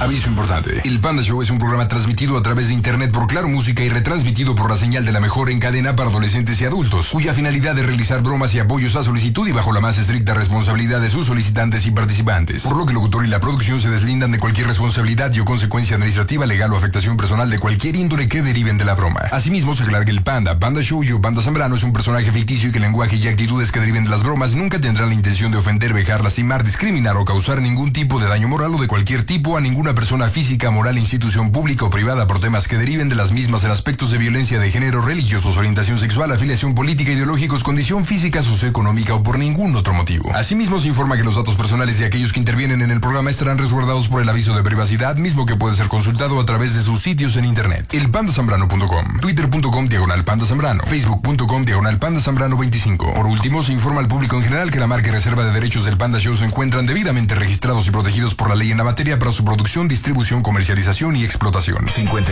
Aviso importante. El Panda Show es un programa transmitido a través de internet por Claro Música y retransmitido por la señal de la mejor en cadena para adolescentes y adultos, cuya finalidad es realizar bromas y apoyos a solicitud y bajo la más estricta responsabilidad de sus solicitantes y participantes. Por lo que el locutor y la producción se deslindan de cualquier responsabilidad y o consecuencia administrativa, legal o afectación personal de cualquier índole que deriven de la broma. Asimismo, se aclara que el Panda Show o Panda Zambrano es un personaje ficticio y que el lenguaje y actitudes que deriven de las bromas nunca tendrán la intención de ofender, vejar, lastimar, discriminar o causar ningún tipo de daño moral o de cualquier tipo a ninguna persona física, moral, institución pública o privada por temas que deriven de las mismas en aspectos de violencia de género, religiosos, orientación sexual, afiliación política, ideológicos, condición física, socioeconómica o por ningún otro motivo. Asimismo, se informa que los datos personales de aquellos que intervienen en el programa estarán resguardados por el aviso de privacidad, mismo que puede ser consultado a través de sus sitios en internet. elpandasambrano.com, twitter.com/pandazambrano, facebook.com/pandazambrano25. Por último, se informa al público en general que la marca y reserva de derechos del Panda Show se encuentran debidamente registrados y protegidos por la ley en la materia para su producción, distribución, comercialización y explotación.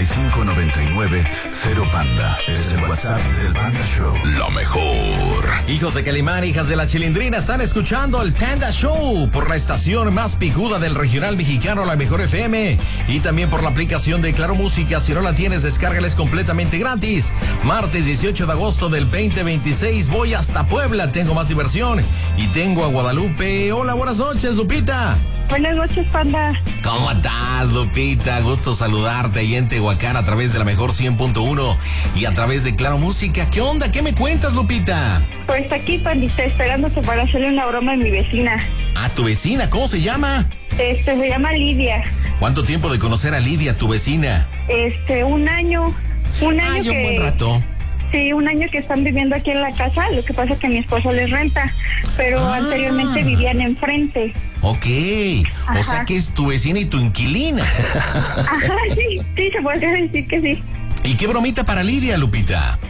5599-0 es el WhatsApp del Panda Show. Lo mejor. Hijos de Calimán, hijas de la Chilindrina, están escuchando el Panda Show por la estación más picuda del regional mexicano, la Mejor FM, y también por la aplicación de Claro Música. Si no la tienes, descárgales completamente gratis. Martes 18 de agosto del 2026 voy hasta Puebla, tengo más diversión y tengo a Guadalupe. Hola, buenas noches, Lupita. Buenas noches, Panda. ¿Cómo estás, Lupita? Gusto saludarte ahí en Tehuacán a través de la Mejor 100.1 y a través de Claro Música. ¿Qué onda? ¿Qué me cuentas, Lupita? Pues aquí, Pandita, esperándote para hacerle una broma a mi vecina. ¿A tu vecina? ¿Cómo se llama? Se llama Lidia. ¿Cuánto tiempo de conocer a Lidia, tu vecina? Un año. Un buen rato. Sí, un año que están viviendo aquí en la casa. Lo que pasa es que mi esposo les renta, pero anteriormente vivían enfrente. Ok, o sea que es tu vecina y tu inquilina. Ajá, sí, se podría decir que sí. ¿Y qué bromita para Lidia, Lupita?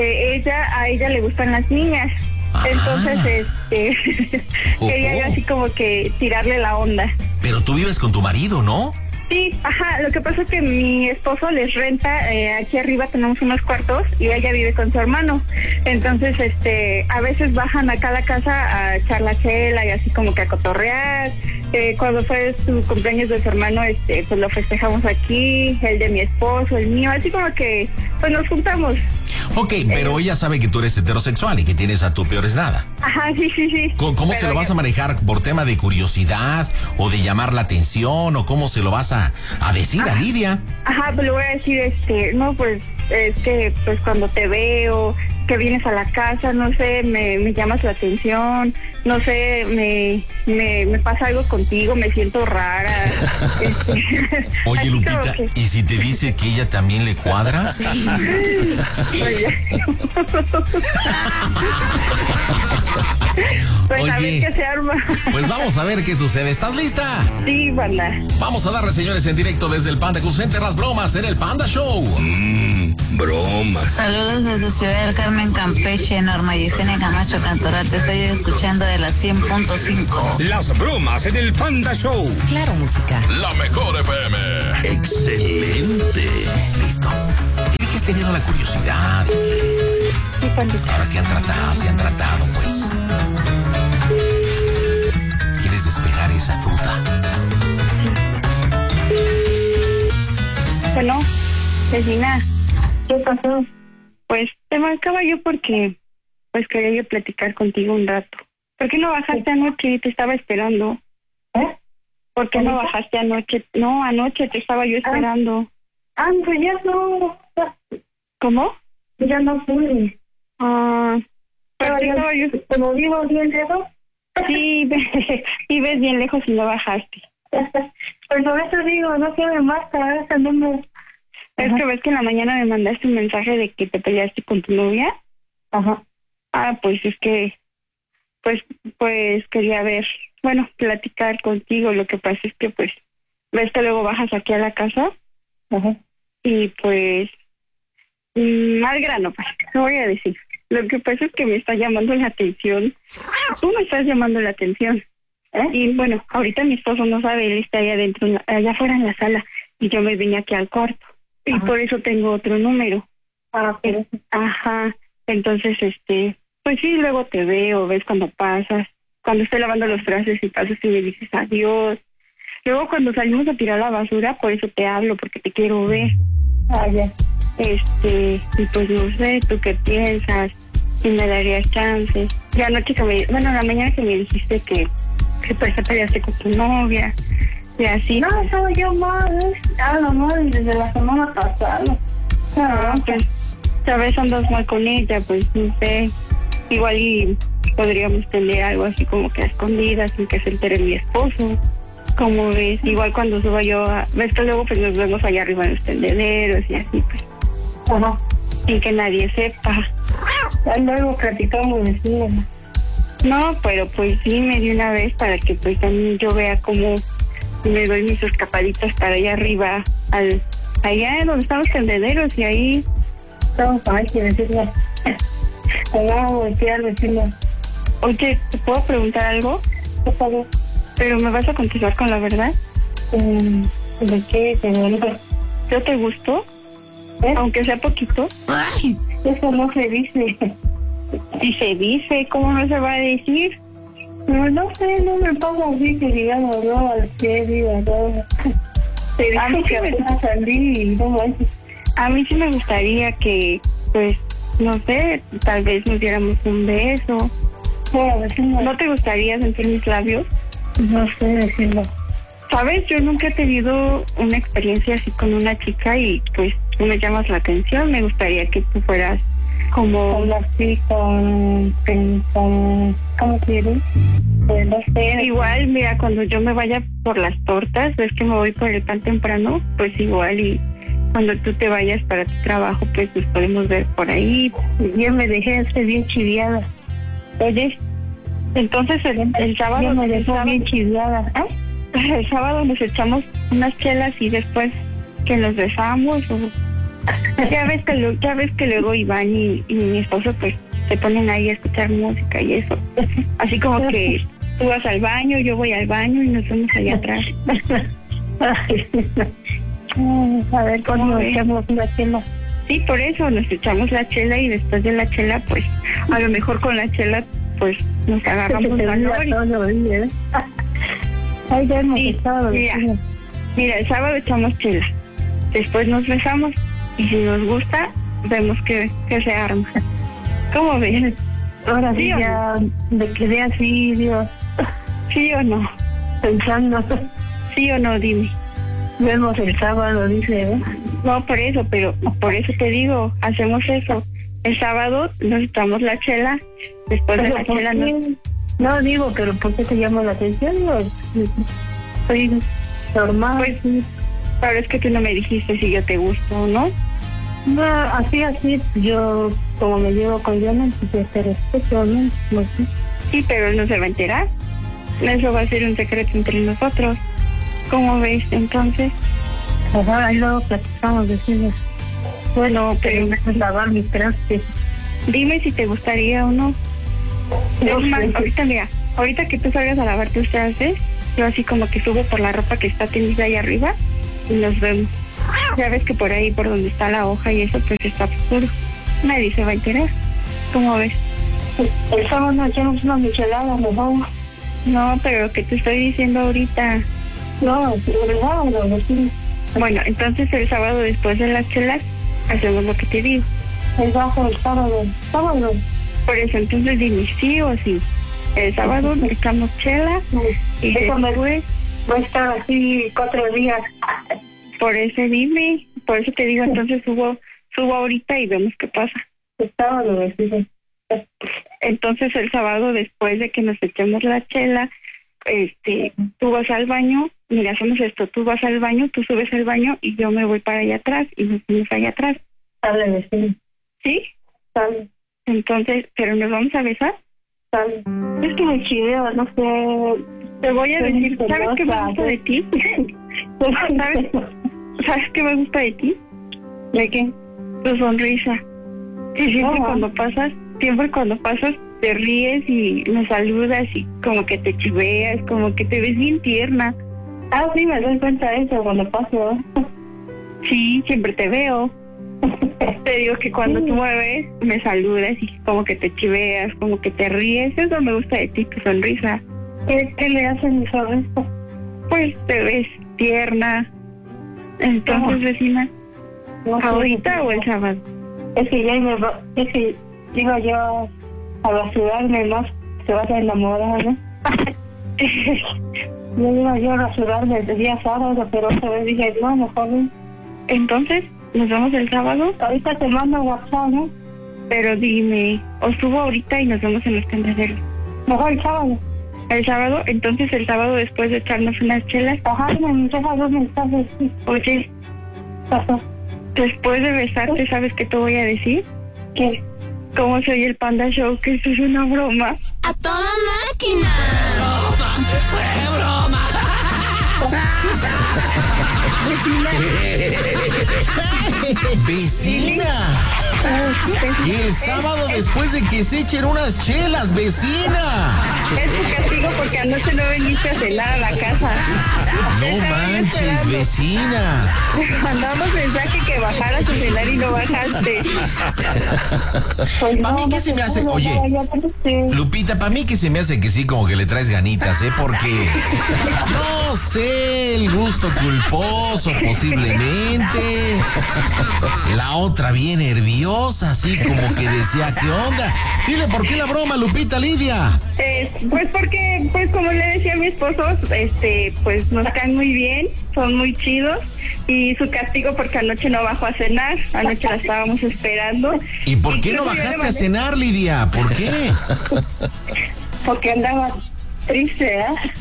A ella le gustan las niñas. Entonces, quería yo así como que tirarle la onda. Pero tú vives con tu marido, ¿no? Sí, lo que pasa es que mi esposo les renta, aquí arriba tenemos unos cuartos y ella vive con su hermano. Entonces, a veces bajan acá a la casa a echar la chela y así como que a cotorrear. Cuando fue su cumpleaños de su hermano, pues lo festejamos aquí, el de mi esposo, el mío, así como que pues nos juntamos. Ok, pero ella sabe que tú eres heterosexual y que tienes a tu peores nada. Ajá, sí. ¿Cómo se lo vas a manejar? ¿Por tema de curiosidad o de llamar la atención o cómo se lo vas a decir a Lidia? Pues le voy a decir, no, pues es que pues cuando te veo, que vienes a la casa, no sé, me llamas la atención, no sé, me pasa algo contigo, me siento rara. Oye, Lupita, ¿y si te dice que ella también le cuadra? Pues oye, a ver qué se arma. Pues vamos a ver qué sucede. ¿Estás lista? Sí, Panda. Vamos a darle, señores, en directo desde el Panda Center las bromas en el Panda Show. Bromas. Saludos desde Ciudad del Carmen, Campeche, Norma Yesenia Camacho Cantoral. Te estoy escuchando de la 100.5. Las bromas en el Panda Show. Claro Música. La Mejor FM. Excelente. Listo. Tiene que has tenido la curiosidad de que... Sí, Pandita. Ahora que se han tratado, pues. ¿Quieres despejar esa duda? Bueno, vecina, ¿qué pasó? Pues te marcaba yo porque pues quería yo platicar contigo un rato. ¿Por qué no bajaste anoche? Te estaba esperando. ¿Por qué no bajaste anoche? No, anoche te estaba yo esperando. Pues ya no. ¿Cómo? Ya no fui. Pero estaba yo... ¿Como vivo bien lejos? Sí, y ves bien lejos y no bajaste. Pues por eso digo, no quiero más a ese número. Es que ves que en la mañana me mandaste un mensaje de que te peleaste con tu novia. Ajá. Pues es que... Pues quería platicar contigo. Lo que pasa es que pues... Ves que luego bajas aquí a la casa. Ajá. Y pues... al grano, pues, te voy a decir. Lo que pasa es que me está llamando la atención. Tú me estás llamando la atención. Y bueno, ahorita mi esposo no sabe, él está allá adentro, allá afuera en la sala, y yo me vine aquí al cuarto. Y por eso tengo otro número. Pero... Entonces, pues sí, luego te veo, ves cuando pasas, cuando estoy lavando los trastes y pasas y me dices adiós. luego cuando salimos a tirar la basura, por eso te hablo, porque te quiero ver. Ya. Y pues no sé, ¿tú qué piensas? Si me darías chance. Ya anoche la mañana que me dijiste que pues te peleaste con tu novia y así. No, soy yo mal, hablo mal desde la semana pasada. Pues, sabes, andas mal con ella, pues no sé. Igual y podríamos tener algo así como que a escondidas sin que se entere mi esposo. Como ves, igual cuando suba yo ves que luego pues nos vemos allá arriba en los tendederos y así pues. Ajá. Sin que nadie sepa. Ya luego platicamos de sí. No, pero pues sí, me di una vez para que pues también yo vea cómo me doy mis escapaditas para allá arriba, allá donde están los tendederos y ahí. Estamos para que decirle. Vamos a decir al vecino. Oye, ¿te puedo preguntar algo? ¿Qué pasó? ¿Pero me vas a contestar con la verdad? ¿De qué, señorita? ¿Yo te gustó? Aunque sea poquito. Ay. Eso no se dice. Si se dice, ¿cómo no se va a decir? No sé, no me pongo así que digamos, no, al pie, digo, no. Te digo que apenas salí y no manches. A mí sí me gustaría que, pues, no sé, tal vez nos diéramos un beso. Bueno, vecino. ¿No te gustaría sentir mis labios? No sé decirlo. Sabes, yo nunca he tenido una experiencia así con una chica y pues tú me llamas la atención. Me gustaría que tú fueras como así con ¿cómo quieres? Pues no sé. Igual, mira, cuando yo me vaya por las tortas, ves que me voy por el pan temprano, pues igual y cuando tú te vayas para tu trabajo, pues nos podemos ver por ahí. Yo me dejé hacer bien chiviada. Oye, entonces el sábado yo me dejé bien chiviada. El sábado nos echamos unas chelas y después que nos besamos o... ya ves que luego Iván y mi esposo pues se ponen ahí a escuchar música y eso, así como que tú vas al baño, yo voy al baño y nos vemos allá atrás. A ver cómo nos echamos una chela. Sí, por eso nos echamos la chela y después de la chela pues a lo mejor con la chela pues nos agarramos valor. Ay, ya hemos estado. Mira, el sábado echamos chela, después nos besamos y si nos gusta, vemos que se arma. ¿Cómo ves? Ahora sí, ya me quedé así, Dios. ¿Sí o no? Pensando. ¿Sí o no? Dime. Vemos el sábado, dice, ¿eh? No, por eso te digo, hacemos eso. El sábado nos echamos la chela, después de la chela No, digo, pero ¿por qué te llama la atención? Soy normal. Pues sí, pero es que tú no me dijiste si yo te gusto o no. No, así, yo como me llevo con Jonathan, pues te respeto, ¿no? No sé. Sí, pero él no se va a enterar. Eso va a ser un secreto entre nosotros. ¿Cómo ves, entonces? Ajá, ahí luego platicamos, decimos. Bueno, pero me voy a lavar mis trastes. Dime si te gustaría o no. No, es más, ahorita que tú salgas a lavar tus trastes, yo así como que subo por la ropa que está tendida ahí arriba y nos vemos. Ya ves que por ahí, por donde está la hoja y eso, pues está oscuro. Nadie se va a enterar. ¿Cómo ves? El sábado nos echamos una michelada, nos vamos. No, pero lo que te estoy diciendo ahorita. No, el sábado, sí. Bueno, entonces el sábado después de las chelas, hacemos lo que te digo. El sábado. Por eso, entonces dime sí o sí. El sábado nos echamos chela y después... Va a estar así 4 días. Por eso dime, por eso te digo, entonces subo ahorita y vemos qué pasa. El sábado, sí. Entonces el sábado después de que nos echemos la chela, tú vas al baño, mira, hacemos esto, tú vas al baño, tú subes al baño y yo me voy para allá atrás y nos vamos allá atrás. Sale, sí. ¿Sí? Sale. Entonces, ¿pero nos vamos a besar? Sale. Es que me chiveo, no sé. Te voy a decir, ¿sabes qué me gusta de ti? ¿Sabes qué me gusta de ti? ¿De qué? Tu sonrisa. Y siempre cuando pasas, te ríes y me saludas y como que te chiveas, como que te ves bien tierna. Ah, sí, me doy cuenta de eso cuando paso. Sí, siempre te veo. Te digo que cuando tú me ves, me saludas y como que te chiveas, como que te ríes. Eso me gusta de ti, tu sonrisa. ¿Qué le hace mi sonrisa? pues te ves tierna. Entonces, vecina, ¿ahorita o el sábado? Es que iba yo a rasurarme más, se va a enamorar, ¿no? Yo iba yo a rasurarme el día sábado, pero otra vez dije, no, mejor no. Entonces, ¿nos vemos el sábado? Ahorita te mando WhatsApp, ¿no? Pero dime, o subo ahorita y nos vemos en los candaceros. Mejor el sábado. ¿El sábado? Entonces, el sábado después de echarnos unas chelas. Ajá, me dejas 2 mensajes. Sí. Oye, Pasó. después de besarte, ¿sabes qué te voy a decir? ¿Qué? ¿Cómo soy el Panda Show? Que esto es una broma. ¡A toda máquina! ¡Fue broma! ¡Vecina! Y el sábado después de que se echen unas chelas, vecina. Es tu castigo porque anoche no viniste a cenar a la casa. No manches, vecina. Mandamos mensaje que bajaras a cenar y no bajaste. Pues Pa' mí que se me hace, oye, Lupita, para mí que se me hace que sí, como que le traes ganitas, porque no sé, el gusto culposo posiblemente. La otra bien nerviosa, así como que decía, ¿qué onda? Dile, ¿por qué la broma, Lupita Lidia? Pues porque, pues como le decía a mi esposo, pues nos caen muy bien, son muy chidos. Y su castigo porque anoche no bajó a cenar, anoche la estábamos esperando. ¿Y por qué no bajaste a cenar, Lidia? ¿Por qué? Porque andaba triste, ¿eh?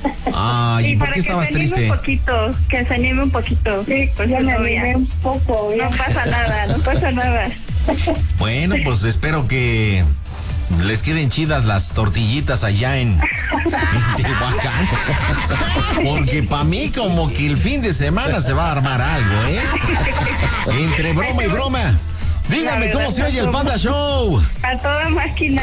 Ay, ¿y por qué estabas triste? Que se anime un poquito. Sí, pues ya me animé un poco. No pasa nada, no pasa nada. Bueno, pues espero que les queden chidas las tortillitas allá en Tehuacán. Porque para mí como que el fin de semana se va a armar algo, ¿eh? Entre broma y broma. Dígame cómo se oye el Panda Show. A toda máquina.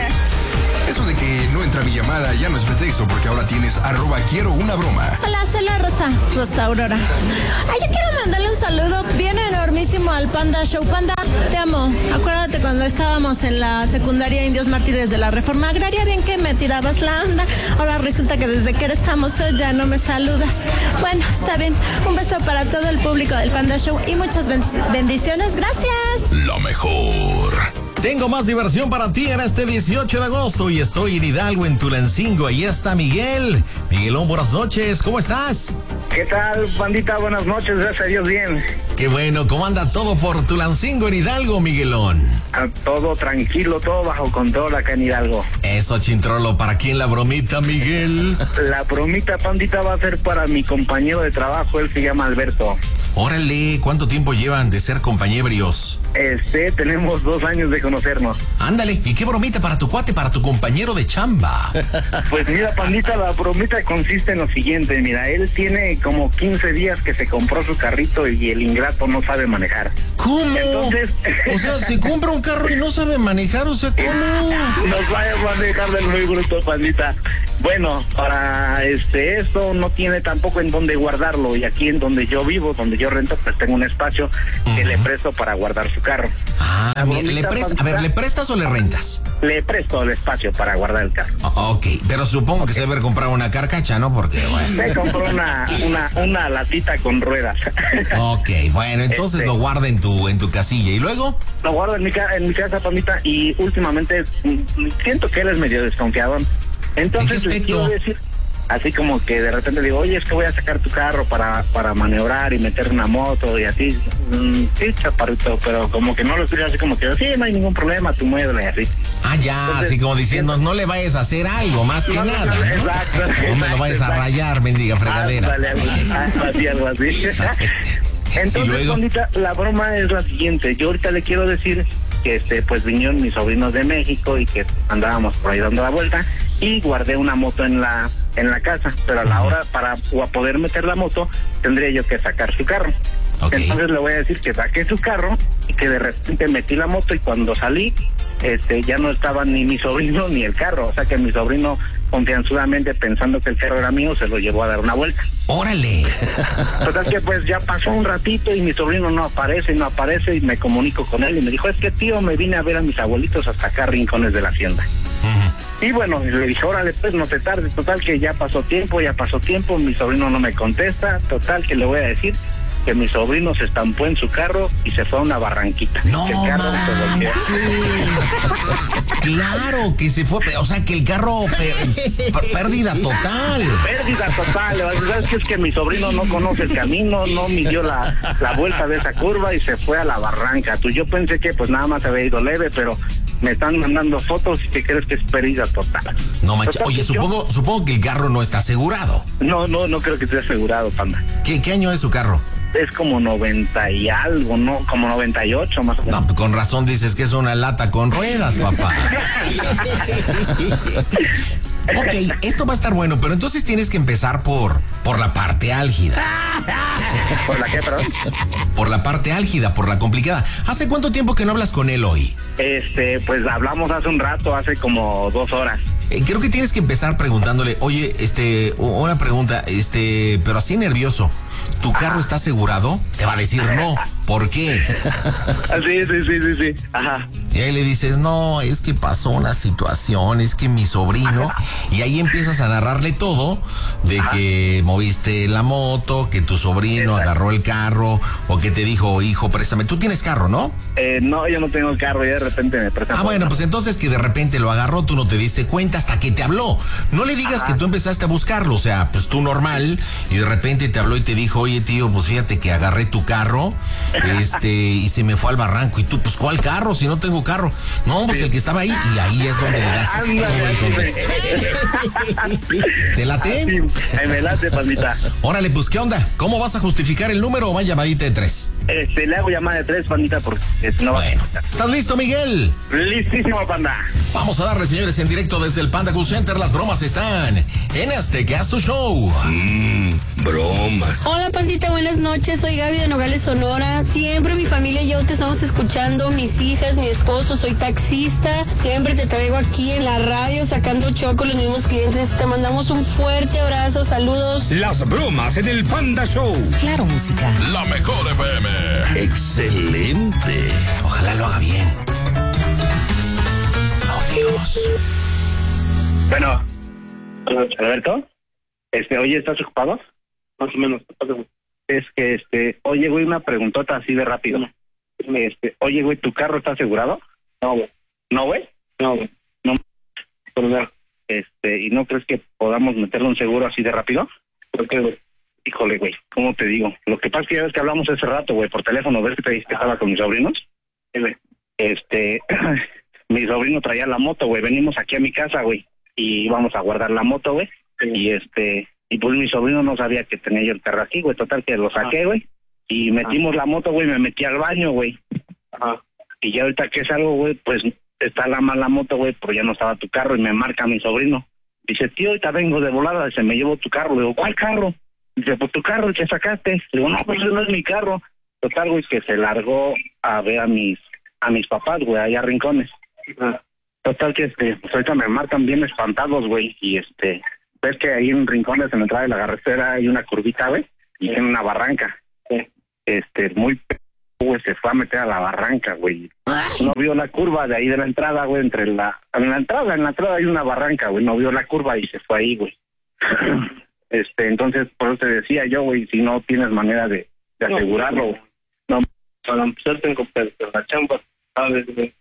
Eso de que no entra mi llamada ya no es pretexto porque ahora tienes @QuieroUnaBroma. Hola, soy la Rosa Aurora. Ay, yo quiero mandarle un saludo bien enormísimo al Panda Show. Panda, te amo. Acuérdate cuando estábamos en la secundaria Indios Mártires de la Reforma Agraria, bien que me tirabas la onda. Ahora resulta que desde que eres famoso ya no me saludas. Bueno, está bien. Un beso para todo el público del Panda Show y muchas bendiciones. Gracias. Lo mejor. Tengo más diversión para ti en este 18 de agosto y estoy en Hidalgo, en Tulancingo. Ahí está Miguel. Miguelón, buenas noches. ¿Cómo estás? ¿Qué tal, bandita? Buenas noches, gracias a Dios, bien. Qué bueno. ¿Cómo anda todo por Tulancingo en Hidalgo, Miguelón? Todo tranquilo, todo bajo control acá en Hidalgo. Eso, Chintrolo. ¿Para quién la bromita, Miguel? La bromita, pandita, va a ser para mi compañero de trabajo. Él se llama Alberto. Órale, ¿cuánto tiempo llevan de ser compañeros? Tenemos 2 años de conocernos. Ándale, ¿y qué bromita para tu cuate, para tu compañero de chamba? Pues mira, pandita, la bromita consiste en lo siguiente. Mira, él tiene como 15 días que se compró su carrito y el ingrato no sabe manejar. ¿Cómo? Entonces... O sea, se compra un carro y no sabe manejar, o sea, ¿cómo? Nos va a manejar del muy bruto, pandita. Bueno, para esto no tiene tampoco en dónde guardarlo, y aquí en donde yo vivo, donde yo rento, pues tengo un espacio que le presto para guardar su carro. Ah, bien, ¿le prestas o le rentas? Le presto el espacio para guardar el carro. Ok, pero supongo que se debe comprar una carcacha, ¿no? Porque, bueno. Me compró una latita con ruedas. Ok, bueno, entonces lo guarda en tu casilla, ¿y luego? Lo guardo en mi casa, pandita, y últimamente siento que él es medio desconfiado. Entonces le quiero decir, así como que de repente digo, oye, es que voy a sacar tu carro para maniobrar y meter una moto y así. Sí, chaparrito, pero como que no lo escucho así como que, sí, no hay ningún problema, tú muévele y así. Ah, ya, entonces, así como diciendo, no le vayas a hacer algo, más que nada. ¿no? Exacto. No me lo vayas a rayar, mendiga fregadera. Algo así. Entonces, Juanita, la broma es la siguiente. Yo ahorita le quiero decir que pues vinieron mis sobrinos de México y que andábamos por ahí dando la vuelta y guardé una moto en la casa, pero a la hora para poder meter la moto tendría yo que sacar su carro. Okay. Entonces le voy a decir que saqué su carro y que de repente metí la moto y cuando salí ya no estaba ni mi sobrino ni el carro, o sea que mi sobrino confianzudamente pensando que el carro era mío se lo llevó a dar una vuelta. ¡Órale! Total que pues ya pasó un ratito y mi sobrino no aparece y me comunico con él y me dijo, es que tío, me vine a ver a mis abuelitos hasta acá, rincones de la hacienda. Y bueno, le dije, órale, pues no te tardes, total que ya pasó tiempo, mi sobrino no me contesta, total que le voy a decir que mi sobrino se estampó en su carro y se fue a una barranquita. No, el carro se volteó. Claro, que se fue, o sea, que el carro, pérdida total. Pérdida total, ¿sabes qué? Es que mi sobrino no conoce el camino, no midió la vuelta de esa curva y se fue a la barranca. Yo pensé que pues nada más había ido leve, pero me están mandando fotos y te crees que es pérdida total. No manches, oye, supongo que el carro no está asegurado. No creo que esté asegurado, panda. ¿Qué año es su carro? Es como 90 y algo, ¿no? Como 98 más o menos. No, con razón dices que es una lata con ruedas, papá. Ok, esto va a estar bueno, pero entonces tienes que empezar por la parte álgida. ¿Por la qué, perdón? Por la parte álgida, por la complicada. ¿Hace cuánto tiempo que no hablas con él hoy? Pues hablamos hace un rato, hace como 2 horas. Creo que tienes que empezar preguntándole, oye, una pregunta, pero así nervioso. ¿Tu carro está asegurado? Te va a decir no. ¿Por qué? Sí. Ajá. Y ahí le dices, no, es que pasó una situación, es que mi sobrino... Y ahí empiezas a narrarle todo de que moviste la moto, que tu sobrino agarró el carro, o que te dijo, hijo, préstame. ¿Tú tienes carro, no? No, yo no tengo el carro, y de repente me prestó. Bueno, pues entonces que de repente lo agarró, tú no te diste cuenta hasta que te habló. No le digas que tú empezaste a buscarlo, o sea, pues tú normal, y de repente te habló y te dijo, oye, tío, pues fíjate que agarré tu carro, y se me fue al barranco. Y tú, pues, ¿cuál carro? Si no tengo carro. No, pues el que estaba ahí, y ahí es donde le das todo el contexto. ¿Te late? Me late, pandita. Órale, pues, ¿qué onda? ¿Cómo vas a justificar el número o va llamadita de 3? Le hago llamada de 3, pandita, porque no va. Bueno, ¿estás listo, Miguel? Listísimo, panda. Vamos a darle, señores, en directo desde el Panda Cool Center. Las bromas están en Azteca Tu Show. Bromas. Hola, pandita, buenas noches. Soy Gaby de Nogales, Sonora. Siempre mi familia y yo te estamos escuchando, mis hijas, mi esposo, soy taxista. Siempre te traigo aquí en la radio sacando show con los mismos clientes. Te mandamos un fuerte abrazo, saludos. Las bromas en el Panda Show. Claro, música. La mejor FM. Excelente. Ojalá lo haga bien. Oh, Dios. Bueno, Alberto, oye, ¿estás ocupado? Más o menos. Es que, oye, güey, una preguntota así de rápido. Oye, güey, ¿tu carro está asegurado? No, güey. ¿No, güey? No, güey. No. ¿Y no crees que podamos meterle un seguro así de rápido? ¿Por qué, güey? Híjole, güey, ¿cómo te digo? Lo que pasa es que ya ves que hablamos hace rato, güey, por teléfono. ¿Ves que te dije que estaba con mis sobrinos? Sí, güey. Mi sobrino traía la moto, güey. Venimos aquí a mi casa, güey, y íbamos a guardar la moto, güey. Sí. Y pues mi sobrino no sabía que tenía yo el carro aquí, güey. Total que lo saqué, güey, y metimos la moto, güey, me metí al baño, güey. Ajá. Y ya ahorita que salgo, güey, pues está la mala moto, güey, pero ya no estaba tu carro, y me marca mi sobrino. Dice, tío, ahorita vengo de volada, se me llevó tu carro. Le digo, ¿cuál carro? Dice, pues tu carro, el que sacaste. Le digo, no, pues ese no es mi carro. Total, güey, que se largó a ver a mis papás, güey, allá a Rincones. Total que pues ahorita me marcan bien espantados, güey, y ves que ahí en Rincones, en la entrada de la carretera, hay una curvita, güey, y en una barranca. Sí. Muy güey, se fue a meter a la barranca, güey. No vio la curva de ahí de la entrada, güey, en la entrada hay una barranca, güey, no vio la curva y se fue ahí, güey. Entonces, por eso te decía yo, güey, si no tienes manera de asegurarlo, no. Para empezar tengo la chamba, ¿sabes, güey?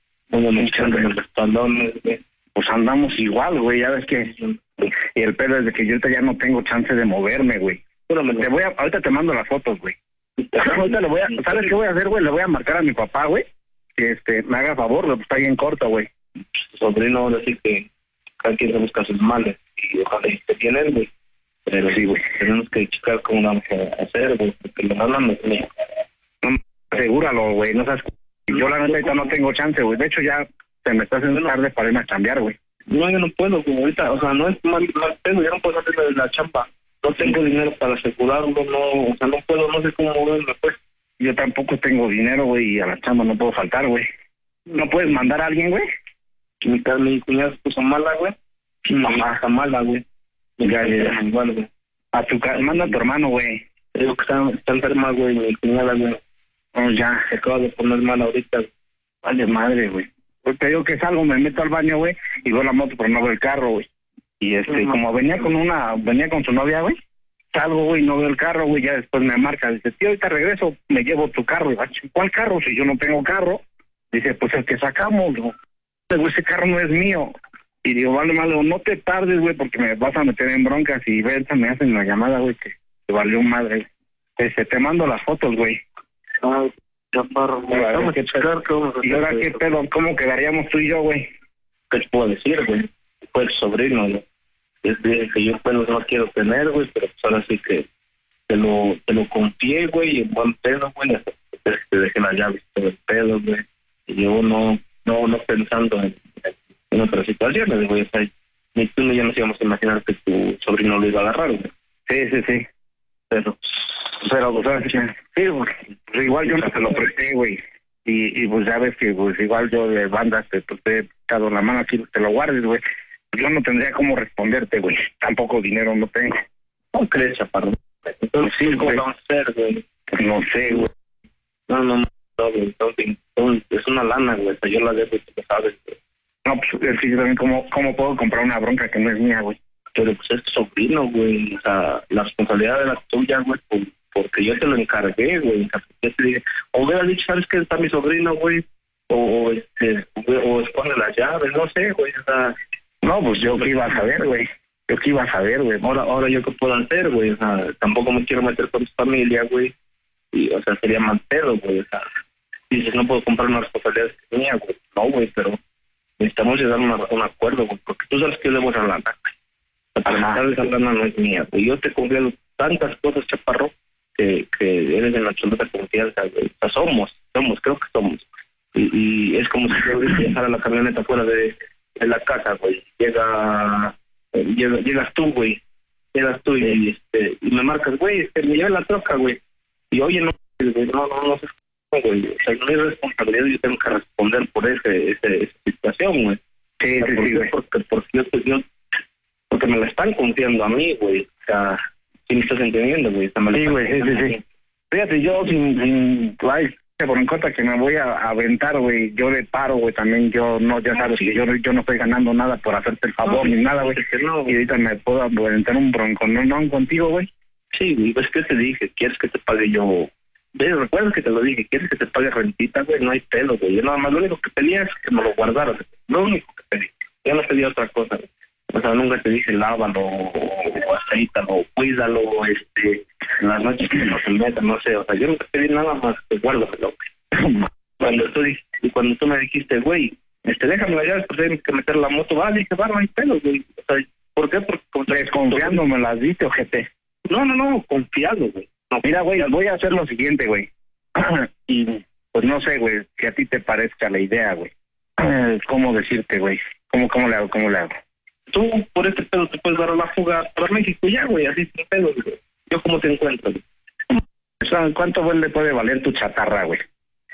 Pues andamos igual, güey, ya ves que... Y el pedo es de que yo ahorita ya no tengo chance de moverme, güey. Ahorita te mando las fotos, güey. Ahorita ¿sabes qué voy a hacer, güey? Le voy a marcar a mi papá, güey, que me haga favor, güey, pues está bien corto, güey. Sobrino, ahora sí que cada quien se busca sus males, y ojalá esté bien él, güey. Pero sí, güey, tenemos que checar cómo vamos a hacer, güey, porque lo mandamos, güey. No, asegúralo, güey, no sabes. Yo la neta no tengo chance, güey. De hecho, ya se me está haciendo tarde para irme a chambear, güey. No, yo no puedo, güey, ahorita, o sea, no es mal pedo, yo no puedo hacer la chamba. No tengo dinero para asegurarlo, no, o sea, no puedo, no sé cómo moverme, pues. Yo tampoco tengo dinero, güey, y a la chamba no puedo faltar, güey. ¿No puedes mandar a alguien, güey? Mi cuñada se puso mala, güey. Mamá está mala, güey. Ya, igual, güey. Manda a tu hermano, güey. Digo que está enferma, güey, mi cuñada, güey. Oh, ya. Se acaba de poner mal ahorita. Vale madre, güey. te digo que salgo, me meto al baño, güey, y veo la moto, pero no veo el carro, güey. Y como venía con su novia, güey, salgo, güey, no veo el carro, güey, ya después me marca, dice, tío, ahorita regreso, me llevo tu carro. Y ¿cuál carro? Si yo no tengo carro. Dice, pues el que sacamos, güey, ese carro no es mío. Y digo, vale, no te tardes, güey, porque me vas a meter en broncas. Y Berta me hacen la llamada, güey, que valió madre. Te mando las fotos, güey. Ay, chaparro, vamos a checar cómo. ¿Y ahora qué pedo? ¿Cómo quedaríamos tú y yo, güey? ¿Qué te puedo decir, güey? Fue el sobrino, güey. Es que yo pues no quiero tener, güey, pero pues ahora sí que te lo confié, güey, en buen pedo, güey, hasta que te dejé la llave todo el pedo, güey. Y yo no pensando en otras situaciones, güey, o sea, ni tú ni yo nos íbamos a imaginar que tu sobrino lo iba a agarrar, güey. Sí. Pero pues ahora sí, pues igual yo no te lo presté, güey. Y pues ya ves que pues igual yo de bandas te he dado la mano aquí, te lo guardes, güey. Yo no tendría cómo responderte, güey. Tampoco dinero no tengo. ¿Cómo crees, chaparro? Entonces, sí, ¿cómo vamos a hacer, güey? No sé, güey. No, güey. Es una lana, güey. O sea, yo la dejo y tú lo sabes, güey. No, pues es que yo también, ¿cómo puedo comprar una bronca que no es mía, güey? Pero pues es tu sobrino, güey. O sea, la responsabilidad era tuya, güey, porque yo te lo encargué, güey. Yo te dije, o hubieras dicho, ¿sabes qué? Está mi sobrino, güey. O esconde las llaves, no sé, güey. O sea, no, pues yo qué iba a saber, güey. Ahora yo qué puedo hacer, güey. O sea, tampoco me quiero meter con tu familia, güey. Y, o sea, sería mal pedo, güey. O sea, dices, no puedo comprar una responsabilidad que tenía, güey. No, güey, pero necesitamos llegar a un acuerdo, güey. Porque tú sabes que yo debo esa lana, güey. La esa lana no es mía, güey. Yo te he confiado tantas cosas, chaparro, que eres de la absoluta confianza, güey. O sea, creo que somos. Y es como si yo dejara la camioneta fuera de la casa, güey. Llegas tú, güey. Y me marcas, güey, me lleva la troca, güey. Y oye, no sé, güey. O sea, no hay responsabilidad, yo tengo que responder por esa situación, güey. Sí, güey. Porque me la están confiando a mí, güey. O sea, si me estás entendiendo, güey. Sí, güey, sí. Fíjate, yo sin por en contra que me voy a aventar, güey, yo de paro, güey, también yo no, ya sabes que yo no estoy ganando nada por hacerte el favor ni nada, güey, y ahorita me puedo aventar un bronco, ¿no? Contigo, güey. Sí, güey, pues que te dije, ¿quieres que te pague yo? ¿Recuerdas que te lo dije? ¿Quieres que te pague rentita, güey? No hay pelo, güey, yo nada más lo único que pedía es que me lo guardaras, lo único que pedí, yo no pedí otra cosa, güey. O sea, nunca te dije lávalo o aceítalo o cuídalo, en las noches que no se meta, no sé, o sea, yo nunca te di nada más que guárdalo, güey. Cuando tú me dijiste, güey, déjame la llave, pues tienes que meter la moto, dije, no hay pelos, güey. O sea, ¿por qué? Porque desconfiando me las diste, ojete. No, confiado, güey. No, mira, güey, voy a hacer lo siguiente, güey. Y pues no sé, güey, que a ti te parezca la idea, güey. ¿Cómo decirte, güey? ¿Cómo le hago? Tú, por este pedo, te puedes dar a la fuga para México ya, güey, así sin pedo, güey. ¿Yo cómo te encuentro, güey? ¿Cuánto le puede valer tu chatarra, güey?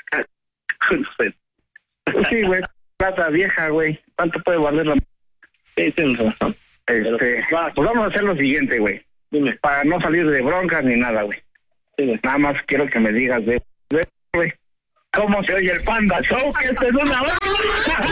Sí, güey, plata vieja, güey. ¿Cuánto puede valer la... Sí, tienes razón. Pues vamos a hacer lo siguiente, güey. Dime. Para no salir de broncas ni nada, güey. Sí. Nada más quiero que me digas, güey, ¿cómo se oye el Panda Show? ¡Que es una